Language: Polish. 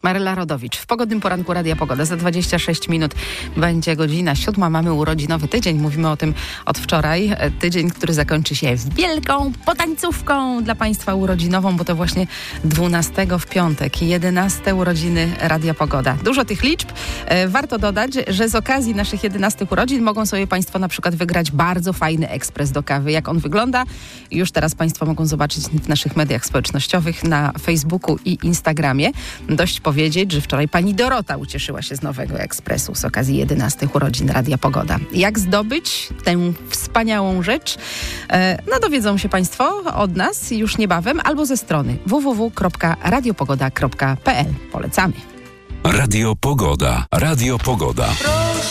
Maryla Rodowicz. W pogodnym poranku Radia Pogoda. Za 26 minut będzie godzina 7. Mamy urodzinowy tydzień. Mówimy o tym od wczoraj. Tydzień, który zakończy się wielką potańcówką dla Państwa urodzinową, bo to właśnie 12 w piątek, 11 urodziny Radia Pogoda. Dużo tych liczb. Warto dodać, że z okazji naszych 11 urodzin mogą sobie Państwo na przykład wygrać bardzo fajny ekspres do kawy. Jak on wygląda? Już teraz Państwo mogą zobaczyć w naszych mediach społecznościowych, na Facebooku i Instagramie. Dość powiedzieć, że wczoraj pani Dorota ucieszyła się z nowego ekspresu z okazji 11 urodzin Radia Pogoda. Jak zdobyć tę wspaniałą rzecz? No dowiedzą się Państwo od nas już niebawem albo ze strony www.radiopogoda.pl. Polecamy. Radio Pogoda. Radio Pogoda.